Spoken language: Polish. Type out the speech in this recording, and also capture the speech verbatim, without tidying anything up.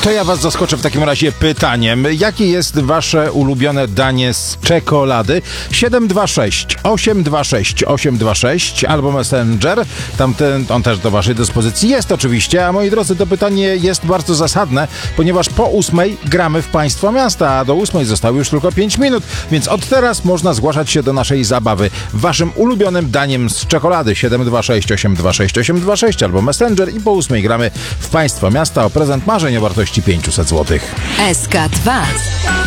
To ja was zaskoczę w takim razie pytaniem. Jakie jest wasze ulubione danie z czekolady? siedem dwa sześć osiem dwa sześć osiem dwa sześć albo Messenger. Tamten, on też do waszej dyspozycji jest oczywiście. A moi drodzy, to pytanie jest bardzo zasadne, ponieważ po ósmej gramy w Państwo Miasta, a do ósmej zostało już tylko pięć minut, więc od teraz można zgłaszać się do naszej zabawy. Waszym ulubionym daniem z czekolady siedem dwa sześć osiem dwa sześć osiem dwa sześć albo Messenger i po ósmej gramy w Państwo Miasta o prezent marzeń o wartości pięćset złotych. S K dwa.